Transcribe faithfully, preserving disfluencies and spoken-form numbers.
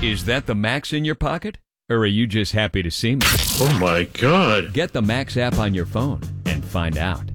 Is that the Max in your pocket? Or are you just happy to see me? Oh my God. Get the Max app on your phone and find out.